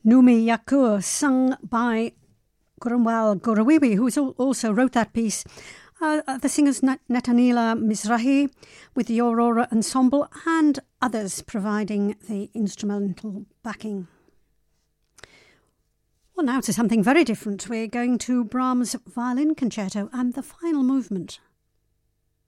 Numi Yakur, sung by Gurumwal Gurawiwi, who also wrote that piece. The singers Netanila Mizrahi with the Aurora Ensemble and others providing the instrumental backing. Well, now to something very different. We're going to Brahms' Violin Concerto and the final movement.